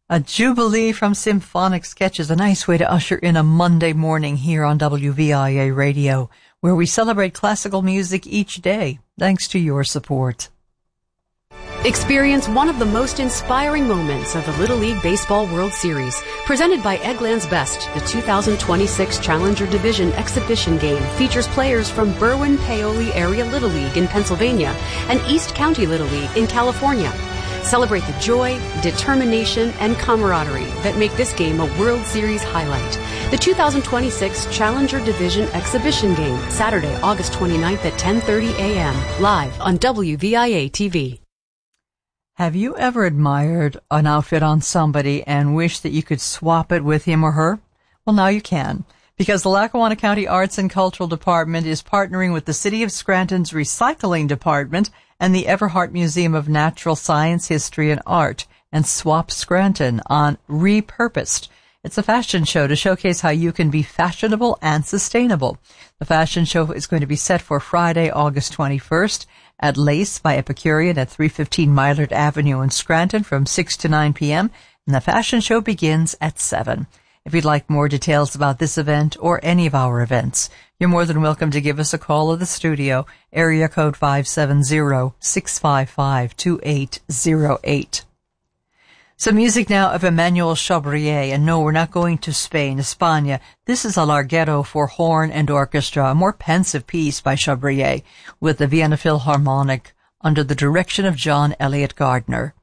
A jubilee from Symphonic Sketches, a nice way to usher in a Monday morning here on WVIA Radio, where we celebrate classical music each day, thanks to your support. Experience one of the most inspiring moments of the Little League Baseball World Series, presented by Eggland's Best. The 2026 Challenger Division exhibition game features players from Berwyn-Paoli Area Little League in Pennsylvania and East County Little League in California. Celebrate the joy, determination, and camaraderie that make this game a World Series highlight. The 2026 Challenger Division Exhibition Game, Saturday, August 29th at 10:30 a.m., live on WVIA TV. Have you ever admired an outfit on somebody and wished that you could swap it with him or her? Well, now you can, because the Lackawanna County Arts and Cultural Department is partnering with the City of Scranton's Recycling Department and the Everhart Museum of Natural Science, History, and Art, and Swap Scranton on Repurposed. It's a fashion show to showcase how you can be fashionable and sustainable. The fashion show is going to be set for Friday, August 21st at Lace by Epicurean at 315 Mylard Avenue in Scranton from 6 to 9 p.m., and the fashion show begins at 7. If you'd like more details about this event or any of our events, you're more than welcome to give us a call at the studio, area code 570-655-2808. Some music now of Emmanuel Chabrier, and no, we're not going to Spain, España. This is a larghetto for horn and orchestra, a more pensive piece by Chabrier, with the Vienna Philharmonic under the direction of John Elliott Gardner.